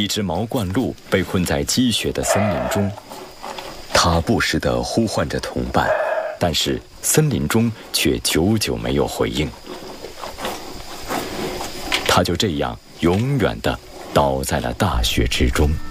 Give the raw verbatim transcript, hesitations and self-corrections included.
一只毛冠鹿被困在积雪的森林中，它不时地呼唤着同伴，但是森林中却久久没有回应。它就这样永远地倒在了大雪之中。